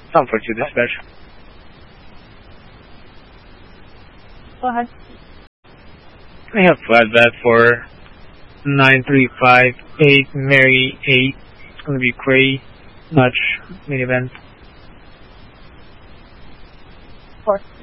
Comfort to dispatch. Go ahead. I have flatbed for 9358 Mary 8. It's going to be gray, notch minivan. 4.